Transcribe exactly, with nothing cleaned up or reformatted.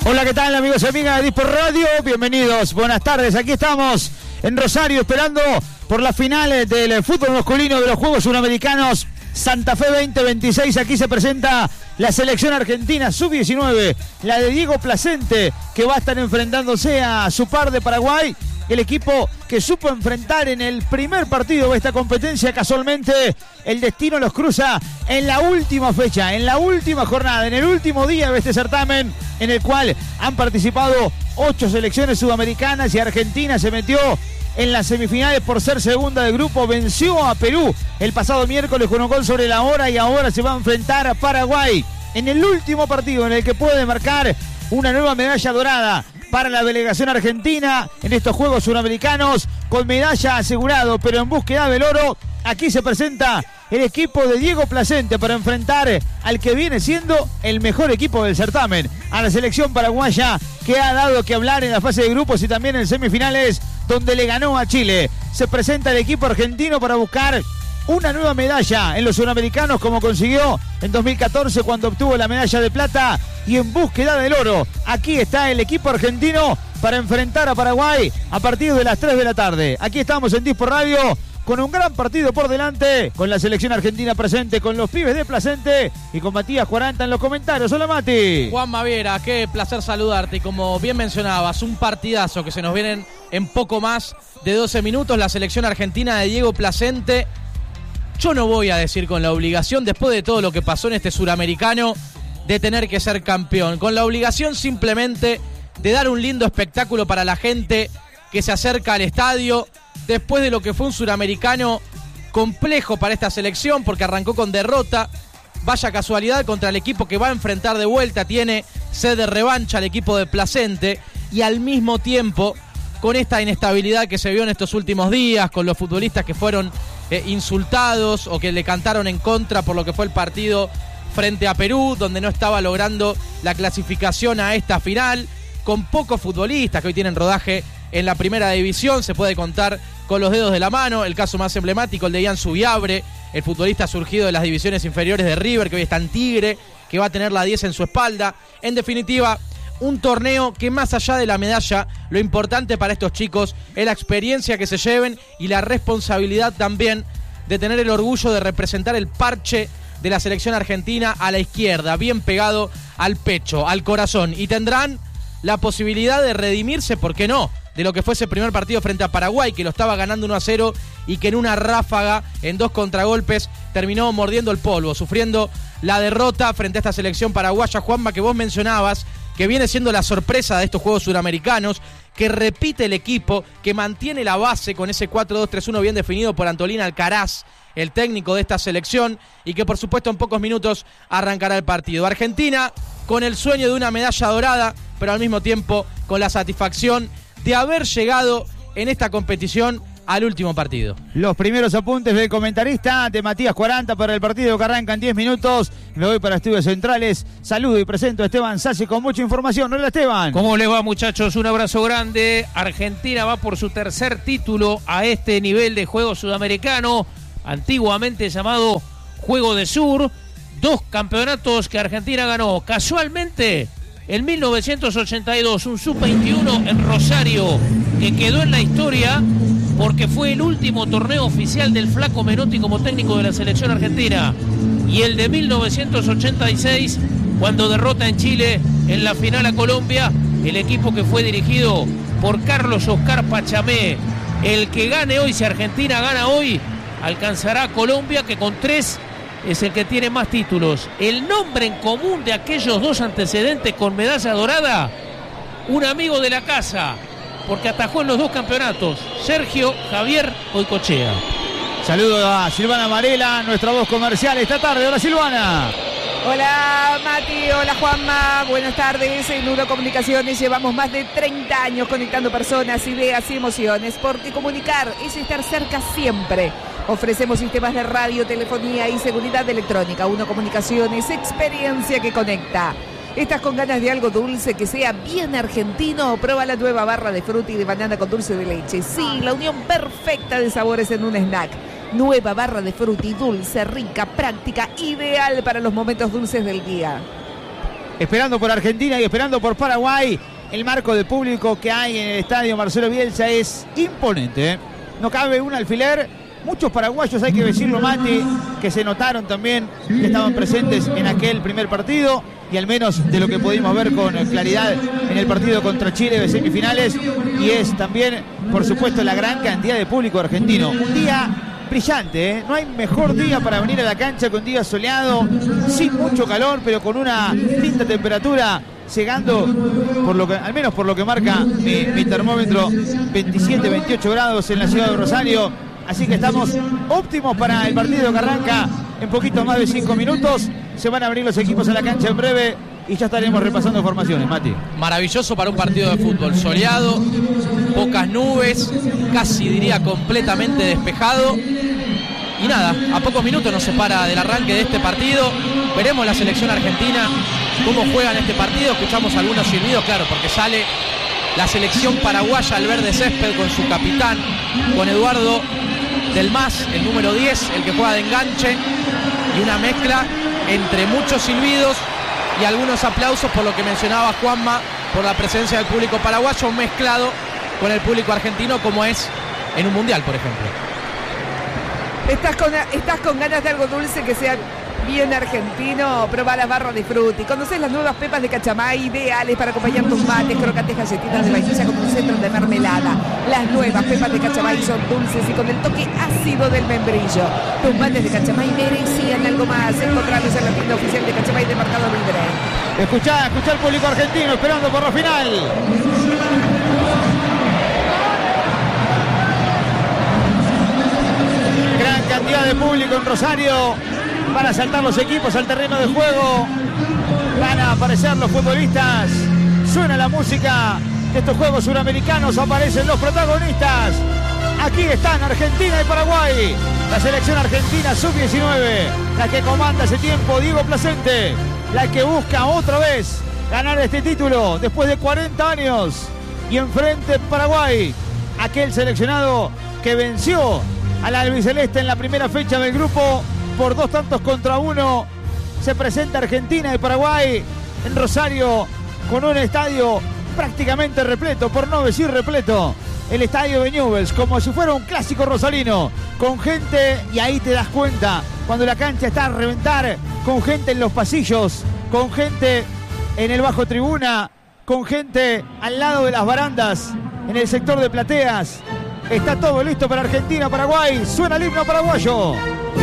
Hola, ¿qué tal, amigos y amigas de Dispor Radio? Bienvenidos, buenas tardes. Aquí estamos en Rosario esperando por las finales del fútbol masculino de los Juegos Suramericanos Santa Fe veinte veintiséis. Aquí se presenta la selección argentina sub diecinueve, la de Diego Placente, que va a estar enfrentándose a su par de Paraguay. El equipo que supo enfrentar en el primer partido de esta competencia. Casualmente el destino los cruza en la última fecha, en la última jornada, en el último día de este certamen, en el cual han participado ocho selecciones sudamericanas y Argentina se metió en las semifinales por ser segunda de grupo. Venció a Perú el pasado miércoles con un gol sobre la hora y ahora se va a enfrentar a Paraguay en el último partido en el que puede marcar una nueva medalla dorada para la delegación argentina en estos Juegos Suramericanos, con medalla asegurado, pero en búsqueda del oro. Aquí se presenta el equipo de Diego Placente para enfrentar al que viene siendo el mejor equipo del certamen, a la selección paraguaya, que ha dado que hablar en la fase de grupos y también en semifinales, donde le ganó a Chile. Se presenta el equipo argentino para buscar una nueva medalla en los suramericanos, como consiguió en dos mil catorce cuando obtuvo la medalla de plata, y en búsqueda del oro. Aquí está el equipo argentino para enfrentar a Paraguay a partir de las tres de la tarde. Aquí estamos en Dispor Radio con un gran partido por delante, con la selección argentina presente, con los pibes de Placente y con Matías cuarenta en los comentarios. Hola, Mati. Juan Maviera, qué placer saludarte. Y como bien mencionabas, un partidazo que se nos vienen en poco más de doce minutos. La selección argentina de Diego Placente. Yo no voy a decir con la obligación, después de todo lo que pasó en este suramericano, de tener que ser campeón. Con la obligación simplemente de dar un lindo espectáculo para la gente que se acerca al estadio, después de lo que fue un suramericano complejo para esta selección, porque arrancó con derrota. Vaya casualidad, contra el equipo que va a enfrentar de vuelta, tiene sed de revancha el equipo de Placente, y al mismo tiempo con esta inestabilidad que se vio en estos últimos días, con los futbolistas que fueron eh, insultados o que le cantaron en contra por lo que fue el partido frente a Perú, donde no estaba logrando la clasificación a esta final, con pocos futbolistas que hoy tienen rodaje en la primera división. Se puede contar con los dedos de la mano. El caso más emblemático, el de Ian Subiabre, el futbolista surgido de las divisiones inferiores de River, que hoy está en Tigre, que va a tener la diez en su espalda. En definitiva, un torneo que, más allá de la medalla, lo importante para estos chicos es la experiencia que se lleven y la responsabilidad también de tener el orgullo de representar el parche de la selección argentina a la izquierda, bien pegado al pecho, al corazón, y tendrán la posibilidad de redimirse, ¿por qué no?, de lo que fue ese primer partido frente a Paraguay, que lo estaba ganando uno a cero y que en una ráfaga, en dos contragolpes, terminó mordiendo el polvo, sufriendo la derrota frente a esta selección paraguaya. Juanma, que vos mencionabas, que viene siendo la sorpresa de estos Juegos Suramericanos, que repite el equipo, que mantiene la base con ese cuatro dos tres uno bien definido por Antolín Alcaraz, el técnico de esta selección, y que por supuesto en pocos minutos arrancará el partido. Argentina con el sueño de una medalla dorada, pero al mismo tiempo con la satisfacción de haber llegado en esta competición al último partido. Los primeros apuntes del comentarista de Matías cuarenta para el partido que arranca en diez minutos. Me voy para Estudios Centrales. Saludo y presento a Esteban Sassi con mucha información. Hola, Esteban. ¿Cómo les va, muchachos? Un abrazo grande. Argentina va por su tercer título a este nivel de juego sudamericano, antiguamente llamado Juego de Sur. Dos campeonatos que Argentina ganó casualmente en mil novecientos ochenta y dos, un sub veintiuno en Rosario, que quedó en la historia porque fue el último torneo oficial del Flaco Menotti como técnico de la selección argentina. Y el de mil novecientos ochenta y seis, cuando derrota en Chile en la final a Colombia, el equipo que fue dirigido por Carlos Oscar Pachamé. El que gane hoy, si Argentina gana hoy, alcanzará a Colombia, que con tres es el que tiene más títulos. El nombre en común de aquellos dos antecedentes con medalla dorada, un amigo de la casa, porque atajó en los dos campeonatos, Sergio Javier Goicoechea. Saludo a Silvana Varela, nuestra voz comercial esta tarde. Hola, Silvana. Hola, Mati. Hola, Juanma. Buenas tardes. En Uno Comunicaciones llevamos más de treinta años conectando personas, ideas y emociones, porque comunicar es estar cerca siempre. Ofrecemos sistemas de radio, telefonía y seguridad electrónica. Uno Comunicaciones, experiencia que conecta. ¿Estás con ganas de algo dulce que sea bien argentino? Prueba la nueva barra de fruta y de banana con dulce de leche. Sí, la unión perfecta de sabores en un snack. Nueva barra de fruta y dulce, rica, práctica, ideal para los momentos dulces del día. esperando por Argentina y esperando por Paraguay. El marco de público que hay en el estadio Marcelo Bielsa es imponente, ¿eh? No cabe un alfiler. Muchos paraguayos, hay que decirlo, Mati, que se notaron también, que estaban presentes en aquel primer partido, y al menos de lo que pudimos ver con claridad en el partido contra Chile de semifinales, y es también, por supuesto, la gran cantidad de público argentino. Un día brillante, ¿eh? No hay mejor día para venir a la cancha que un día soleado, sin mucho calor, pero con una linda temperatura, llegando, por lo que, al menos por lo que marca mi, mi termómetro, veintisiete, veintiocho grados en la ciudad de Rosario. Así que estamos óptimos para el partido que arranca en poquito más de cinco minutos. Se van a abrir los equipos a la cancha en breve y ya estaremos repasando formaciones, Mati. Maravilloso para un partido de fútbol, soleado, pocas nubes, casi diría completamente despejado. Y nada, a pocos minutos nos separa del arranque de este partido. Veremos la selección argentina, cómo juegan este partido. Escuchamos algunos silbidos, claro, porque sale la selección paraguaya al verde césped con su capitán, con Eduardo Del Mas, el número diez, el que juega de enganche, y una mezcla entre muchos silbidos y algunos aplausos por lo que mencionaba Juanma, por la presencia del público paraguayo mezclado con el público argentino, como es en un mundial, por ejemplo. ¿Estás con, estás con ganas de algo dulce que sea bien argentino? Probá las barras de frutti. ¿Conocés las nuevas pepas de Cachamay, ideales para acompañar tus mates, crocantes, galletitas de vainilla con un centro de mermelada? Las nuevas pepas de Cachamay son dulces y con el toque ácido del membrillo. Tus mates de Cachamay merecían algo más. Encontrarlos en la tienda oficial de Cachamay de Mercado Libre. Escuchá, escuchá al público argentino esperando por la final. Gran cantidad de público en Rosario. Van a saltar los equipos al terreno de juego. Van a aparecer los futbolistas. Suena la música de estos Juegos Suramericanos. Aparecen los protagonistas. Aquí están Argentina y Paraguay. La selección argentina sub diecinueve. La que comanda ese tiempo Diego Placente. La que busca otra vez ganar este título después de cuarenta años. Y enfrente Paraguay. Aquel seleccionado que venció al albiceleste en la primera fecha del grupo por dos tantos contra uno. Se presenta Argentina y Paraguay en Rosario con un estadio prácticamente repleto, por no decir repleto. El estadio de Newell's, como si fuera un clásico rosarino, con gente, y ahí te das cuenta, cuando la cancha está a reventar, con gente en los pasillos, con gente en el bajo tribuna, con gente al lado de las barandas, en el sector de plateas. Está todo listo para Argentina, Paraguay. Suena el himno paraguayo.